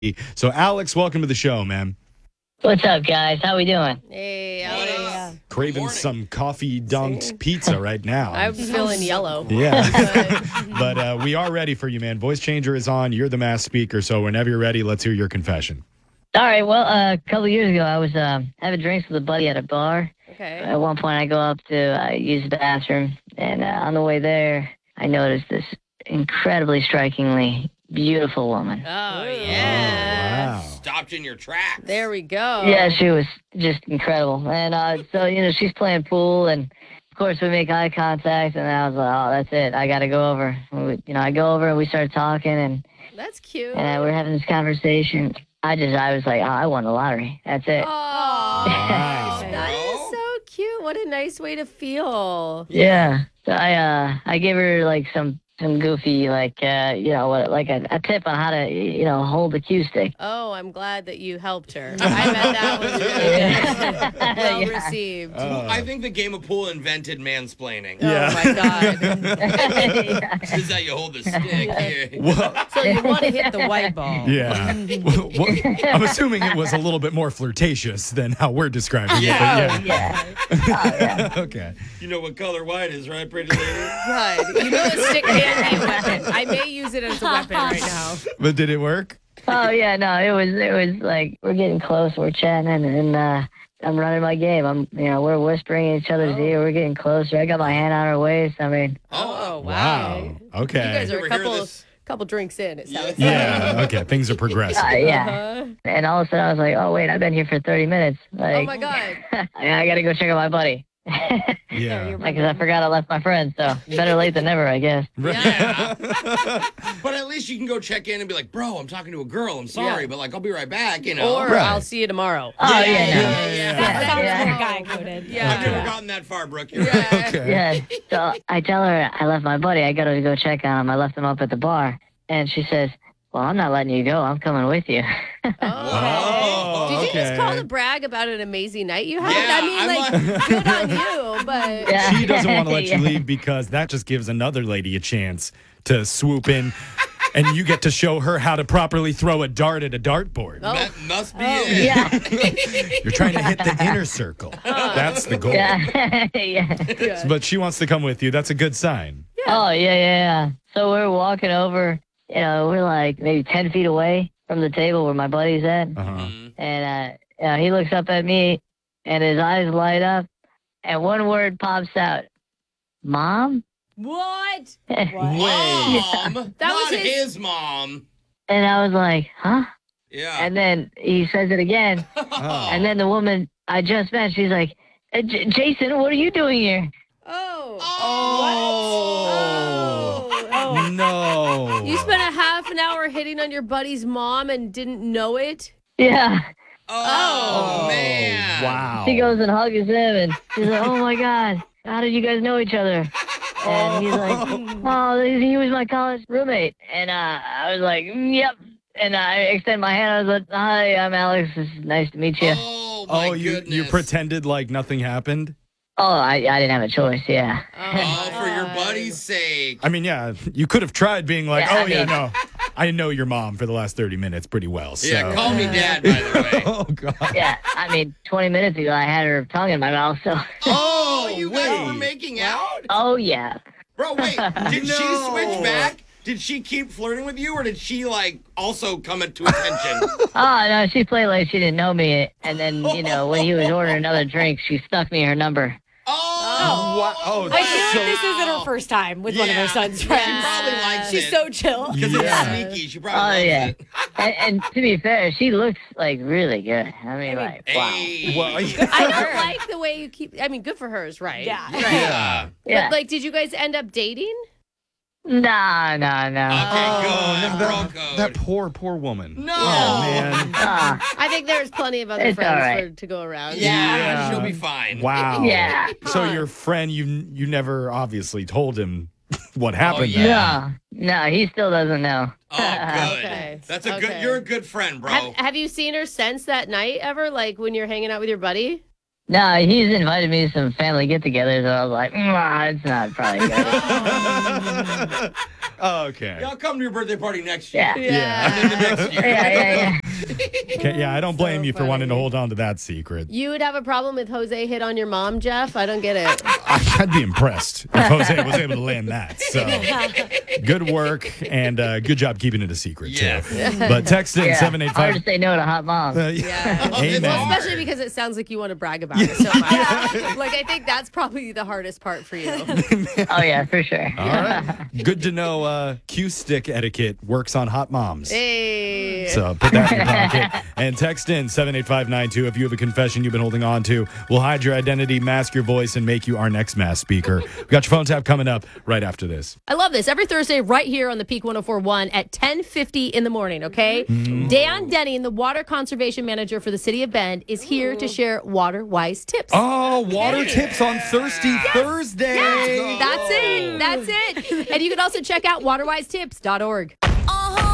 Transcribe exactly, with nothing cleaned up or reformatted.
So, Alex, welcome to the show, man. What's up, guys? How we doing? Hey, What Alex. up? Craving Morning. some coffee dunked pizza right now. I'm feeling yellow. yeah. But but uh, we are ready for you, man. Voice changer is on. You're the mass speaker. So, whenever you're ready, let's hear your confession. All right. Well, uh, a couple years ago, I was um, having drinks with a buddy at a bar. okay. At one point, I go up to uh, use the bathroom, and uh, on the way there, I noticed this incredibly strikingly beautiful woman. Oh, Oh, yeah. wow. Stopped in your tracks. There we go. Yeah, she was just incredible. And uh, so, you know, she's playing pool, and of course, we make eye contact, and I was like, oh, that's it. I got to go over. And we, you know, I go over, and we start talking, and, That's cute. and uh, we're having this conversation. I just, I was like, oh, I won the lottery. That's it. Oh, Wow. that is so cute. What a nice way to feel. Yeah. So I uh I gave her like some some goofy like uh you know what like a, a tip on how to you know hold the cue stick. Oh, I'm glad that you helped her. I bet that was really good. Well Yeah. received. Uh, I think the game of pool invented mansplaining. Yeah. Oh, my God. Yeah. This is how you hold the stick. Yeah. well, So you want to hit the white ball. yeah. Well, well, I'm assuming it was a little bit more flirtatious than how we're describing it. Yeah. But Yeah. Oh, yeah. okay. You know what color white is, right, pretty lady? Right. You know a stick can be a weapon. I may use it as a weapon right now. But did it work? Oh yeah, no, it was it was like we're getting close, we're chatting, and uh I'm running my game. I'm you know we're whispering in each other's Oh. ear. We're getting closer. I got my hand on her waist. I mean, Oh, wow. Wow. Okay. You guys You are ever a hear couple this? couple drinks in, it sounds Yeah. Okay. Things are progressing. uh, yeah. Uh-huh. And all of a sudden I was like, oh wait, I've been here for thirty minutes. Like, Oh my God. I, I gotta go check on my buddy. Yeah. Because I forgot I left my friend, so better late than never, I guess. Yeah. But at least you can go check in and be like, bro, I'm talking to a girl. I'm sorry, Yeah. but like, I'll be right back, you know? Or Right. I'll see you tomorrow. Oh, yeah, yeah, no. yeah, yeah. Yeah, That sounds yeah. more guy coded. Yeah. I've never gotten that far, Brooke. You're right. Yeah. Okay. Yeah. So I tell her I left my buddy. I gotta go check on him. I left him up at the bar. And she says, well, I'm not letting you go. I'm coming with you. Oh, Did you okay. just call to brag about an amazing night you had? Yeah, I mean, I'm like, good on you, but Yeah. She doesn't want to let you Yeah. leave because that just gives another lady a chance to swoop in, and you get to show her how to properly throw a dart at a dartboard. Oh. That must be Oh, it. Yeah. You're trying to hit the inner circle. That's the goal. Yeah. Yeah. good. But she wants to come with you. That's a good sign. Oh, yeah, yeah, yeah. So we're walking over, you know, we're like maybe ten feet away from the table where my buddy's at. Uh-huh. Mhm. And uh, you know, he looks up at me and his eyes light up. And one word pops out Mom? What? And Mom. That Not was his- his mom. I was like, huh? Yeah. And then he says it again. Oh. And then the woman I just met, she's like, "Uh, J- Jason, what are you doing here? Oh. Oh. Oh. No. You spent a half an hour hitting on your buddy's mom and didn't know it? Yeah. Oh, Oh, man. wow. She goes and hugs him, and she's like, oh my God, how did you guys know each other? And he's like, oh, he was my college roommate. And uh, I was like, "Mm, yep. And I extend my hand. I was like, hi, I'm Alex. It's nice to meet you. Oh, my Oh, you, goodness. you pretended like nothing happened? Oh, I, I didn't have a choice, yeah. Oh, for your God. buddy's sake. I mean, yeah, you could have tried being like, Yeah, I oh, yeah, mean- no. I know your mom for the last thirty minutes pretty well. So. Yeah, call me dad, by the way. Oh, God. Yeah, I mean, twenty minutes ago, I had her tongue in my mouth, so. Oh, you guys wait. were making out? Oh, yeah. Bro, wait. Did she No. switch back? Did she keep flirting with you, or did she, like, also come to attention? Oh, no, she played like she didn't know me. And then, you know, when he was ordering another drink, she stuck me her number. Oh! What? Oh, I feel so- like this isn't her first time with one of Yeah. her son's She friends. probably likes She's it. so chill. Because Yeah. it's sneaky. She probably Oh, loves yeah. it. And, and to be fair, she looks, like, really good. I mean, like, wow. Hey. Well, I don't like the way you keep. I mean, good for hers, right? Yeah. Yeah. Yeah. But, like, did you guys end up dating? No, no, no. Okay, Oh, good. no, Bro that, code. that poor, poor woman. No. Oh, man. Ah, I think there's plenty of other It's all friends right. for, to go around. Yeah, Yeah. she'll be fine. Wow. yeah. So your friend, you you never obviously told him what happened. yeah. there. No, no, he still doesn't know. Oh, good. Okay. That's a Okay. good. You're a good friend, bro. Have, have you seen her since that night ever? Like when you're hanging out with your buddy? No, he's invited me to some family get-togethers, and I was like, nah, it's not probably good. Oh, okay. Yeah, I'll come to your birthday party next year. Yeah. Yeah, Yeah. And then the next year. yeah, yeah. Okay, yeah, I don't blame So you for wanting to funny. hold on to that secret. You would have a problem with Jose hit on your mom, Jeff? I don't get it. I'd be impressed if Jose was able to land that. So good work and uh, good job keeping it a secret, Yeah. too. But text in Yeah. seven eight Hard five. to say no to hot mom. Uh, Yeah. Amen. Well, especially because it sounds like you want to brag about it so much. Like, I think that's probably the hardest part for you. Oh yeah, for sure. All right. Good to know uh, cue stick etiquette works on hot moms. Hey. So put that in your pocket and text in seven eight five nine two if you have a confession you've been holding on to. We'll hide your identity, mask your voice, and make you our next mass speaker. We've got your phone tap coming up right after this. I love this. Every Thursday, right here on the Peak one oh four point one at ten fifty in the morning, okay? Dan Denning, the water conservation manager for the city of Bend, is here to share water-wise tips. Oh, water tips on Thirsty Thursday. That's it. That's it. And you can also check out water wise tips dot org.